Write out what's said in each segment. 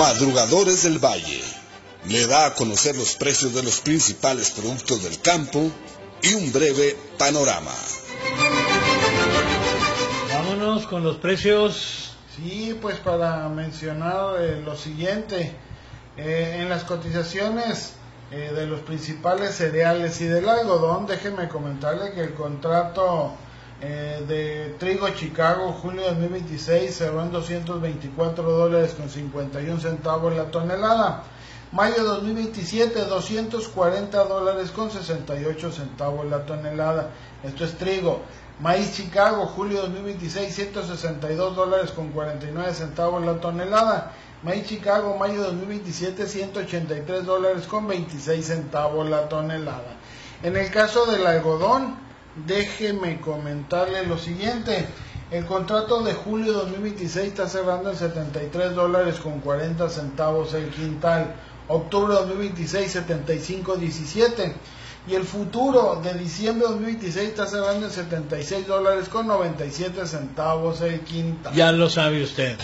Madrugadores del Valle le da a conocer los precios de los principales productos del campo y un breve panorama. Vámonos con los precios. Sí, pues para mencionar lo siguiente, en las cotizaciones de los principales cereales y del algodón, déjenme comentarle que el contrato de trigo Chicago julio 2026 cerró en $224.51 la tonelada. Mayo 2027 $240.68 la tonelada. Esto es trigo. Maíz Chicago julio 2026 $162.49 la tonelada. Maíz Chicago mayo 2027 $183.26 la tonelada. En el caso del algodón, déjeme comentarle lo siguiente. El contrato de julio 2026 está cerrando en $73.40 el quintal. Octubre 2026 $75.17. Y el futuro de diciembre 2026 está cerrando en $76.97 el quintal. Ya lo sabe usted.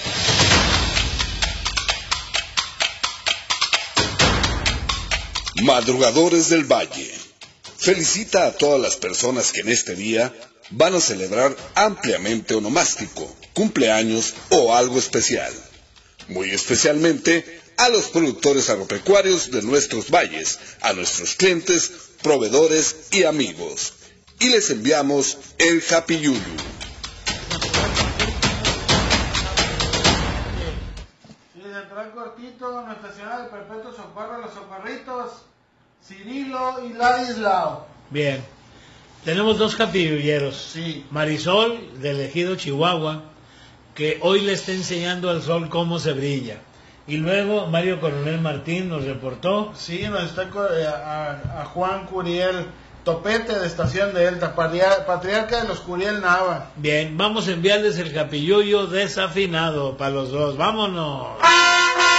Madrugadores del Valle felicita a todas las personas que en este día van a celebrar ampliamente onomástico, cumpleaños o algo especial. Muy especialmente a los productores agropecuarios de nuestros valles, a nuestros clientes, proveedores y amigos. Y les enviamos el Happy Yuyu. Y de entrar cortito, Nuestra Señora del Perpetuo Socorro, los socorritos, Cirilo y Ladislao. Bien, tenemos dos capilleros. Sí. Marisol, del Ejido Chihuahua, que hoy le está enseñando al sol cómo se brilla. Y luego Mario Coronel Martín nos reportó. Sí, nos está a Juan Curiel Topete de Estación de Delta, patriarca de los Curiel Nava. Bien, vamos a enviarles el capilluyo desafinado para los dos. ¡Vámonos!